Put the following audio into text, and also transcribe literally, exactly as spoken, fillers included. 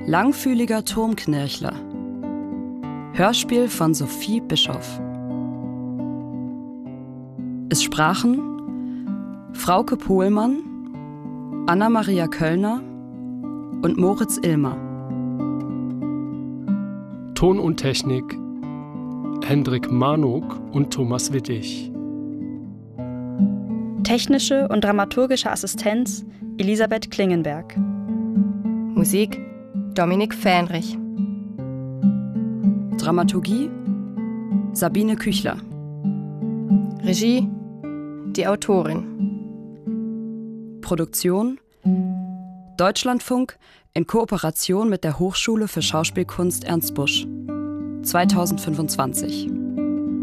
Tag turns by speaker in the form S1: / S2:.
S1: Langfühliger Turmknirchler. Hörspiel von Sophie Bischoff. Es sprachen Frauke Pohlmann, Anna-Maria Köllner und Moritz Illmer.
S2: Ton und Technik Hendrik Manuk und Thomas Wittig.
S3: Technische und dramaturgische Assistenz Elisabeth Klingenberg.
S4: Musik Dominik Fähnrich.
S1: Dramaturgie Sabine Küchler.
S4: Regie die Autorin.
S1: Produktion Deutschlandfunk in Kooperation mit der Hochschule für Schauspielkunst Ernst Busch. zweitausendfünfundzwanzig.